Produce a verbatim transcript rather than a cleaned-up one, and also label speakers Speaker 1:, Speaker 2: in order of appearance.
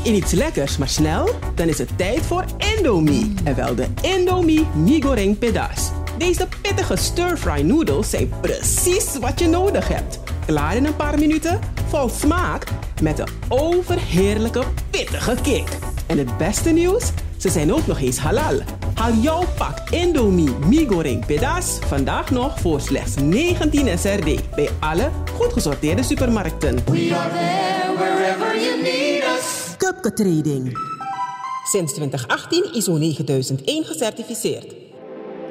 Speaker 1: in iets lekkers, maar snel? Dan is het tijd voor Indomie. En wel de Indomie Mie Goreng Pedas. Deze pittige stir-fry noodles zijn precies wat je nodig hebt. Klaar in een paar minuten, vol smaak, met een overheerlijke pittige kick. En het beste nieuws? Ze zijn ook nog eens halal. Haal jouw pak Indomie Mie Goreng Pedas vandaag nog voor slechts negentien S R D bij alle goed gesorteerde supermarkten.
Speaker 2: We are there wherever you need us.
Speaker 1: Cupke Trading. Sinds twintig achttien I S O negen duizend één gecertificeerd.